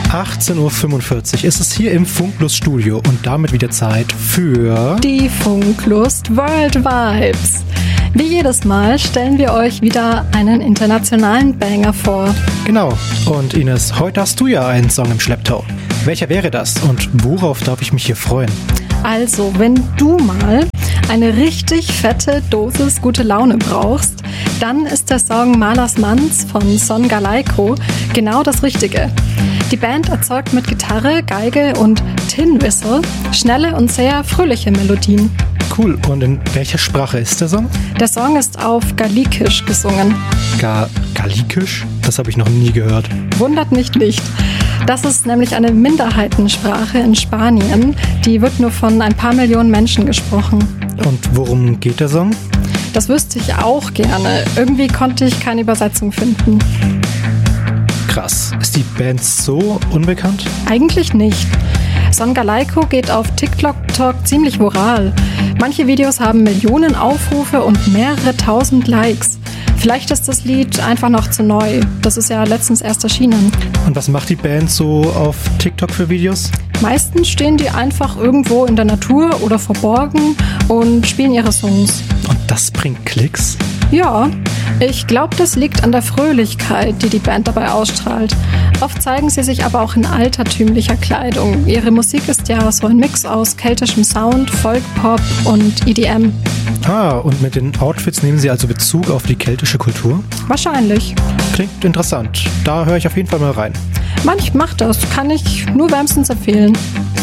18.45 Uhr ist es hier im Funklust-Studio und damit wieder Zeit für die Funklust World Vibes. Wie jedes Mal stellen wir euch wieder einen internationalen Banger vor. Genau, und Ines, heute hast du ja einen Song im Schlepptau. Welcher wäre das und worauf darf ich mich hier freuen? Also, wenn du mal eine richtig fette Dosis gute Laune brauchst, dann ist der Song Malers Manns von Son Galaiko genau das Richtige. Die Band erzeugt mit Gitarre, Geige und Tin Whistle schnelle und sehr fröhliche Melodien. Cool, und in welcher Sprache ist der Song? Der Song ist auf Galikisch gesungen. Galikisch? Das habe ich noch nie gehört. Wundert mich nicht. Das ist nämlich eine Minderheitensprache in Spanien. Die wird nur von ein paar Millionen Menschen gesprochen. Und worum geht der Song? Das wüsste ich auch gerne. Irgendwie konnte ich keine Übersetzung finden. Krass. Ist die Band so unbekannt? Eigentlich nicht. Son Galaiko geht auf TikTok ziemlich viral. Manche Videos haben Millionen Aufrufe und mehrere tausend Likes. Vielleicht ist das Lied einfach noch zu neu. Das ist ja letztens erst erschienen. Und was macht die Band so auf TikTok für Videos? Meistens stehen die einfach irgendwo in der Natur oder verborgen und spielen ihre Songs. Und das bringt Klicks? Ja, ich glaube, das liegt an der Fröhlichkeit, die die Band dabei ausstrahlt. Oft zeigen sie sich aber auch in altertümlicher Kleidung. Ihre Musik ist ja so ein Mix aus keltischem Sound, Folk-Pop und EDM. Und mit den Outfits nehmen sie also Bezug auf die keltische Kultur? Wahrscheinlich. Klingt interessant. Da höre ich auf jeden Fall mal rein. Manch macht das, kann ich nur wärmstens empfehlen.